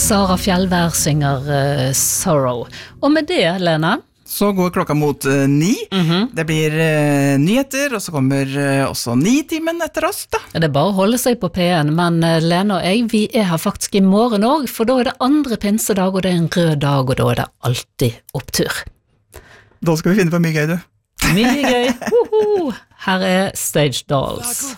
Sara Fjellvær synger Sorrow. Og med det, Lena? Så går klokka mot 9. Det blir nyheter, og så kommer også 9-timen etter oss, da. Det er bare å holde seg på P1, men Lena og jeg, vi er her faktisk i morgen også, for da er det andre pinsedag, og det er en rød dag, og da er det alltid opptur. Da skal vi finne på mye gøy, du. Mye gøy. Her er Stage Dolls.